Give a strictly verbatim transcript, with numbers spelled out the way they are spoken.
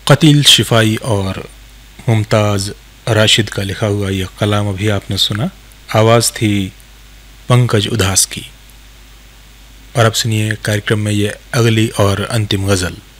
कतील शिफाई और मुमताज़ राशिद का लिखा हुआ यह कलाम अभी आपने सुना। आवाज़ थी पंकज उधास की। और अब सुनिए कार्यक्रम में ये अगली और अंतिम गज़ल।